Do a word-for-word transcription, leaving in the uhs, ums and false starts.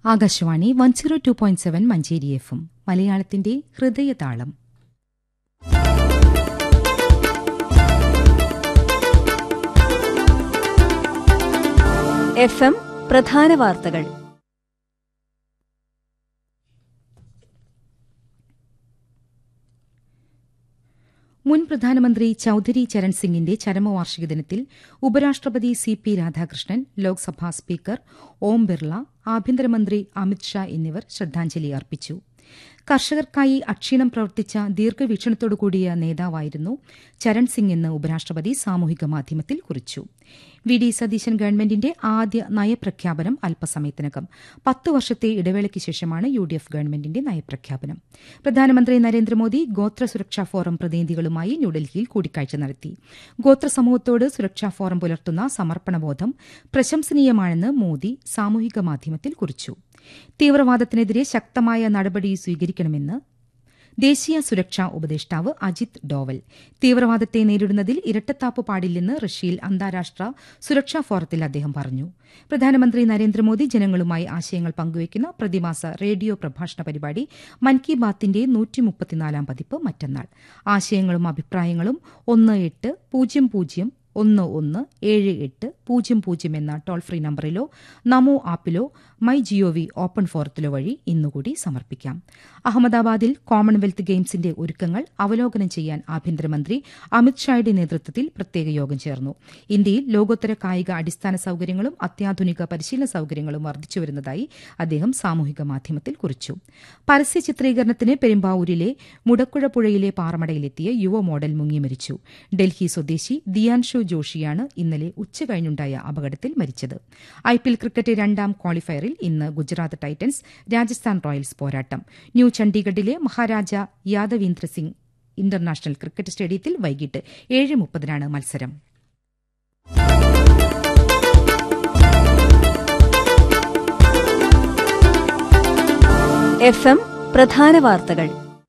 Akashvani one zero two point seven Manjeri F M മലയാളത്തിന്റെ ഹൃദയതാളം. F M പ്രധാന വാർത്തകൾ. മുൻ പ്രധാനമന്ത്രി ചൌധരി ചരൺ സിംഗിന്റെ ചരമവാർഷിക ദിനത്തിൽ ഉപരാഷ്ട്രപതി C P Radhakrishnan, Lok Sabha speaker Om Birla, ആഭ്യന്തരമന്ത്രി അമിത്ഷാ എന്നിവർ ശ്രദ്ധാഞ്ജലി അർപ്പിച്ചു. കർഷകർക്കായി അക്ഷീണം പ്രവർത്തിച്ച ദീർഘവീക്ഷണത്തോടുകൂടിയ നേതാവായിരുന്നു ചരൺ സിംഗ് എന്ന് ഉപരാഷ്ട്രപതി സാമൂഹിക മാധ്യമത്തിൽ കുറിച്ചു. വി ഡി സതീശൻ ഗവൺമെന്റിന്റെ ആദ്യ നയപ്രഖ്യാപനം അല്പസമയത്തിനകം. പത്ത് വർഷത്തെ ഇടവേളയ്ക്ക് ശേഷമാണ് യു ഡി എഫ് ഗവൺമെന്റിന്റെ നയപ്രഖ്യാപനം. പ്രധാനമന്ത്രി നരേന്ദ്രമോദി ഗോത്ര സുരക്ഷാ ഫോറം പ്രതിനിധികളുമായി ന്യൂഡൽഹിയിൽ കൂടിക്കാഴ്ച നടത്തി. ഗോത്ര സമൂഹത്തോട് സുരക്ഷാ ഫോറം പുലർത്തുന്ന സമർപ്പണബോധം പ്രശംസനീയമാണെന്ന് മോദി സാമൂഹിക മാധ്യമത്തിൽ കുറിച്ചു. തീവ്രവാദത്തിനെതിരെ ശക്തമായ നടപടി സ്വീകരിക്കണമെന്ന് ദേശീയ സുരക്ഷാ ഉപദേഷ്ടാവ് അജിത് ഡോവൽ. തീവ്രവാദത്തെ നേരിടുന്നതിൽ ഇരട്ടത്താപ്പ് പാടില്ലെന്ന് റഷ്യയിൽ അന്താരാഷ്ട്ര സുരക്ഷാ ഫോറത്തിൽ അദ്ദേഹം പറഞ്ഞു. പ്രധാനമന്ത്രി നരേന്ദ്രമോദി ജനങ്ങളുമായി ആശയങ്ങൾ പങ്കുവയ്ക്കുന്ന പ്രതിമാസ റേഡിയോ പ്രഭാഷണ പരിപാടി മൻ കി ബാത്തിന്റെ നൂറ്റിമുപ്പത്തിനാലാം പതിപ്പ് മറ്റന്നാൾ. ആശയങ്ങളും അഭിപ്രായങ്ങളും ഒന്ന് എട്ട് പൂജ്യം പൂജ്യം ഒന്ന് ഒന്ന് ഏഴ് എട്ട് പൂജ്യം പൂജ്യം എന്ന toll free നമ്പറിലോ Namo ആപ്പിലോ my G O V open ഫോറത്തിലോ വഴി ഇന്നുകൂടി സമർപ്പിക്കാം. അഹമ്മദാബാദിൽ കോമൺവെൽത്ത് ഗെയിംസിന്റെ ഒരുക്കങ്ങൾ അവലോകനം ചെയ്യാൻ ആഭ്യന്തരമന്ത്രി അമിത്ഷായുടെ നേതൃത്വത്തിൽ പ്രത്യേക യോഗം ചേർന്നു. ഇന്ത്യയിൽ ലോകോത്തര കായിക അടിസ്ഥാന സൌകര്യങ്ങളും അത്യാധുനിക പരിശീലന സൌകര്യങ്ങളും വർദ്ധിച്ചുവരുന്നതായി അദ്ദേഹം സാമൂഹിക മാധ്യമത്തിൽ കുറിച്ചു. പരസ്യ ചിത്രീകരണത്തിന് പെരുമ്പാവൂരിലെ മുടക്കുഴ പുഴയിലെ പാറമടയിലെത്തിയ യുവ മോഡൽ മുങ്ങി മരിച്ചു. ഡൽഹി സ്വദേശി ദിയാൻഷു ജോഷിയാണ് ഇന്നലെ ഉച്ചകഴിഞ്ഞുണ്ടായ അപകടത്തിൽ മരിച്ചത്. ഐപിഎൽ ക്രിക്കറ്റ് രണ്ടാം ക്വാളിഫയറിൽ ഇന്ന് ഗുജറാത്ത് ടൈറ്റൻസ് രാജസ്ഥാൻ റോയൽസ് പോരാട്ടം. New ചണ്ഡീഗഡിലെ Maharaja Yadavindra Singh international cricket സ്റ്റേഡിയത്തിൽ വൈകിട്ട് ഏഴ് മുപ്പതിനാണ് മത്സരം. എഫ് എം പ്രധാന വാർത്തകൾ.